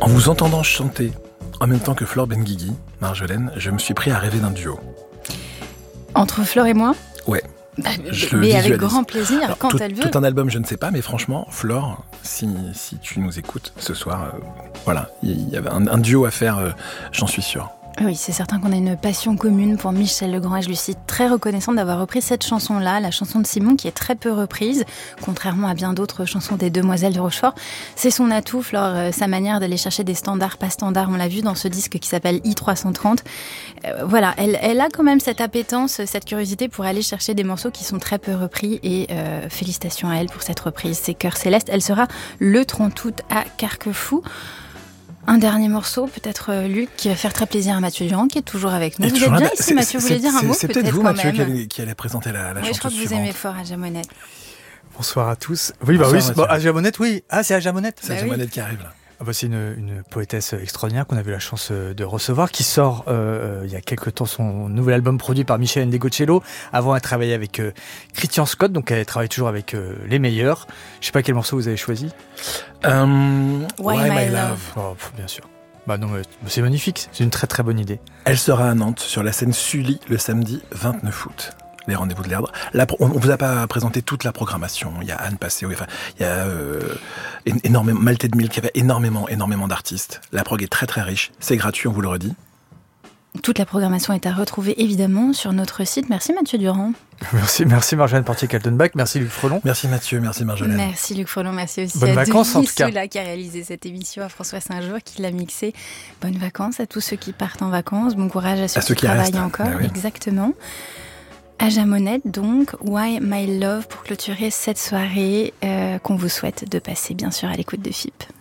En vous entendant chanter en même temps que Flore Benguigui, Marjolaine, je me suis pris à rêver d'un duo. Entre Flore et moi ? Ouais. Mais avec grand plaisir, alors, quand elle veut. Tout un album, je ne sais pas, mais franchement, Flore, si tu nous écoutes ce soir, voilà, il y avait un duo à faire, j'en suis sûr. Oui, c'est certain qu'on a une passion commune pour Michel Legrand et je lui suis très reconnaissante d'avoir repris cette chanson-là, la chanson de Simon, qui est très peu reprise, contrairement à bien d'autres chansons des Demoiselles de Rochefort. C'est son atout, Flore, sa manière d'aller chercher des standards, pas standards, on l'a vu dans ce disque qui s'appelle I330. Voilà, elle a quand même cette appétence, cette curiosité pour aller chercher des morceaux qui sont très peu repris et félicitations à elle pour cette reprise, c'est Cœur Céleste. Elle sera le 30 août à Carquefou. Un dernier morceau, peut-être Luc, qui va faire très plaisir à Mathieu Durand, qui est toujours avec nous. Vous êtes bien ici, Mathieu, vous voulez dire un mot c'est peut-être vous, Mathieu, qui allait présenter la chanteuse je crois que vous suivante. aimez fort Aja Monette. Bonsoir à tous. Oui, bah Bonsoir, oui, Aja Monette, oui. Ah, c'est Aja Monette. C'est Aja Monette qui arrive là. Ah bah, c'est une poétesse extraordinaire qu'on a eu la chance de recevoir, qui sort il y a quelque temps son nouvel album produit par Michel Ndegocello. Avant, elle travaillait avec Christian Scott, donc elle travaille toujours avec les meilleurs. Je sais pas quel morceau vous avez choisi. Why My Love. Oh, bien sûr. Bah non, mais c'est magnifique, c'est une très très bonne idée. Elle sera à Nantes sur la scène Sully le samedi 29 août. Les rendez-vous de l'Erdre. Là, on vous a pas présenté toute la programmation. Il y a Anne Passé, enfin, il y a énormément, Malte de Mille, qui avait énormément d'artistes. La prog est très très riche. C'est gratuit, on vous le redit. Toute la programmation est à retrouver évidemment sur notre site. Merci Mathieu Durand. Merci Marjolaine Portier-Kaltenbach, merci Luc Frelon. Merci Mathieu, merci Marjolaine. Merci Luc Frelon, merci aussi Bonnes à vacances, Denis en tout cas. Soula qui a réalisé cette émission, à François Saint-Jour qui l'a mixé. Bonnes vacances à tous ceux qui partent en vacances, bon courage à ceux qui travaillent encore, oui. Exactement. Aja Monette donc, Why My Love pour clôturer cette soirée qu'on vous souhaite de passer bien sûr à l'écoute de FIP.